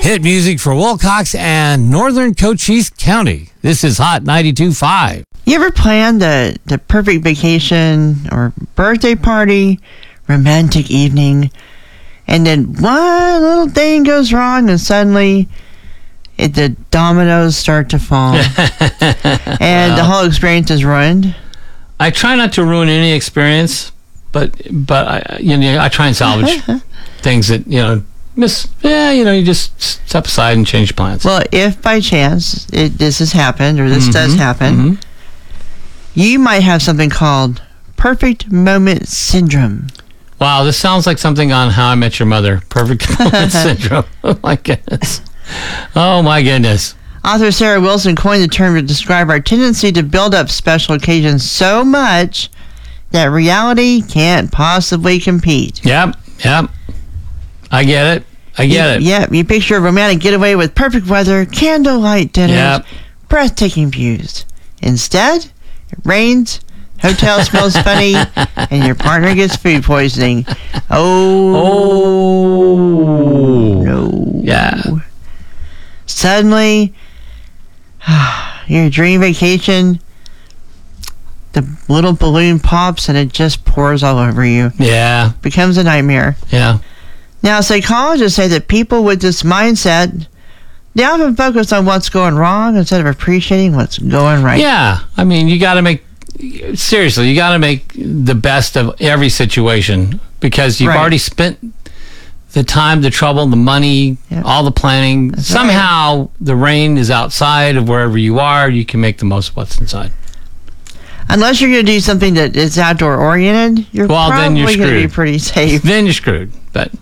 Hit music for Wilcox and Northern Cochise County. This is Hot 92.5. You ever plan the perfect vacation or birthday party, romantic evening, and then one little thing goes wrong and suddenly the dominoes start to fall and the whole experience is ruined? I try not to ruin any experience, but I try and salvage things that, you just step aside and change plans. Well, if by chance this has happened or this does happen, you might have something called perfect moment syndrome. Wow, this sounds like something on How I Met Your Mother. Perfect moment syndrome. Oh, my goodness. Oh, my goodness. Author Sarah Wilson coined the term to describe our tendency to build up special occasions so much that reality can't possibly compete. Yep. I get it. Yep, you picture a romantic getaway with perfect weather, candlelight dinners, breathtaking views. Instead, it rains, hotel smells funny, and your partner gets food poisoning. Oh, no. Yeah. Suddenly, your dream vacation, the little balloon pops and it just pours all over you. Yeah. Becomes a nightmare. Yeah. Now, psychologists say that people with this mindset, they often focus on what's going wrong instead of appreciating what's going right. Yeah. I mean, you got to make the best of every situation because you've already spent the time, the trouble, the money, all the planning. That's somehow the rain is outside of wherever you are. You can make the most of what's inside. Unless you're going to do something that is outdoor oriented, you're probably going to be pretty safe. Then you're screwed. But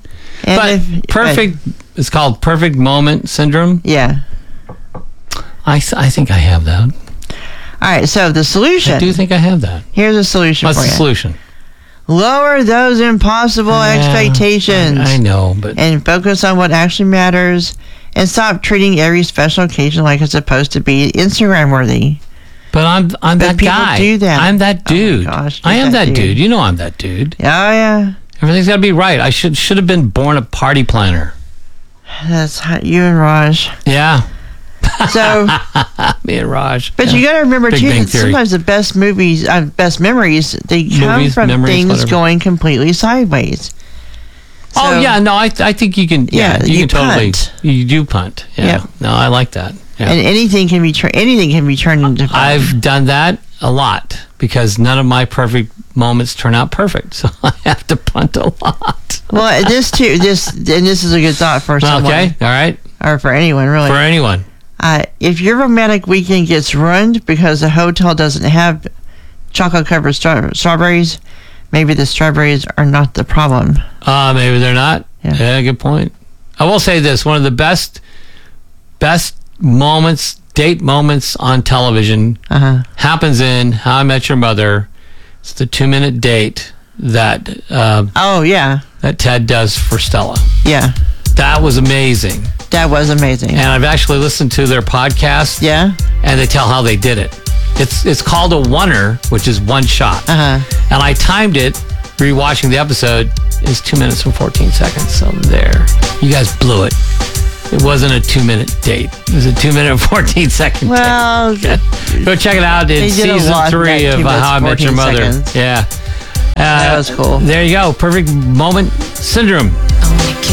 it's called perfect moment syndrome. Yeah. I think I have that. All right, so the solution. I do think I have that. Here's a solution for you. What's the solution? Lower those impossible expectations. I know, but... And focus on what actually matters and stop treating every special occasion like it's supposed to be Instagram-worthy. But I'm that guy. People do that. I'm that dude. Oh my gosh, I am that dude. You know I'm that dude. Oh, yeah. Everything's got to be right. I should have been born a party planner. That's you and Raj. Yeah. So me and Raj. But you got to remember too that sometimes the best movies, best memories, they come from things going completely sideways. So, I think you can. Yeah, you can totally. Punt. You do punt. Yeah. Yep. No, I like that. Yeah. And anything can be turned into fun. I've done that a lot because none of my perfect moments turn out perfect, so I have to punt a lot. Well, this is a good thought for someone. Okay, all right. Or for anyone, really. For anyone. If your romantic weekend gets ruined because the hotel doesn't have chocolate-covered strawberries, maybe the strawberries are not the problem. Maybe they're not. Yeah, good point. I will say this. One of the best date moments on television happens in How I Met Your Mother. It's the 2-minute date that that Ted does for Stella. Yeah. That was amazing. That was amazing. And I've actually listened to their podcast. Yeah. And they tell how they did it. It's called a oneer, which is one shot. And I timed it, rewatching the episode, is 2 minutes and 14 seconds. So there. You guys blew it. It wasn't a 2-minute date. It was a 2-minute and 14 second date. Go check it out in season 3 of How I Met Your Mother. Seconds. Yeah. That was cool. There you go. Perfect moment syndrome.